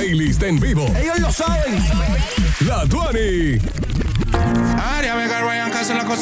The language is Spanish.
playlist en vivo. Ellos lo saben. La 20. Aria, Vega, Ryan, Castro, la cosa.